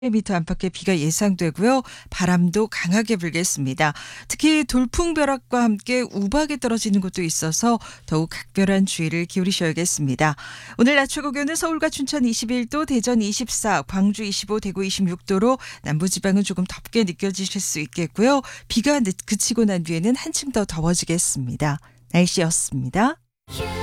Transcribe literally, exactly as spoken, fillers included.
미터 안팎의 비가 예상되고요. 바람도 강하게 불겠습니다. 특히 돌풍벼락과 함께 우박이 떨어지는 곳도 있어서 더욱 각별한 주의를 기울이셔야겠습니다. 오늘 낮 최고 기온은 서울과 춘천 이십일 도, 대전 이십사, 광주 이십오, 대구 이십육 도로 남부지방은 조금 덥게 느껴지실 수 있겠고요. 비가 그치고 난 뒤에는 한층 더 더워지겠습니다. 날씨였습니다.